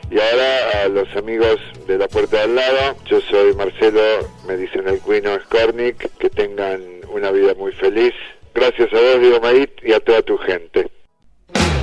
Y ahora a los amigos de la puerta de al lado, yo soy Marcelo, me dicen el Cuino Skornik, que tengan una vida muy feliz. Gracias a vos, Diego Maíz, y a toda tu gente.